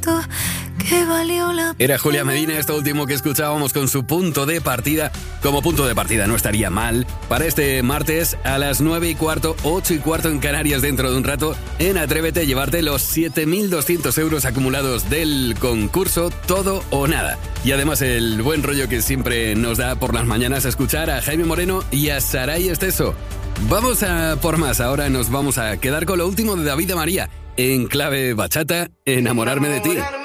que valió la Era Julia Medina, esto último que escuchábamos con su punto de partida. Como punto de partida no estaría mal para este martes a las 9:15, 8:15 en Canarias dentro de un rato. En Atrévete, llevarte los 7.200 euros acumulados del concurso Todo o Nada. Y además el buen rollo que siempre nos da por las mañanas escuchar a Jaime Moreno y a Saray Esteso. Vamos a por más, ahora nos vamos a quedar con lo último de David de María. En clave bachata, Enamorarme de ti.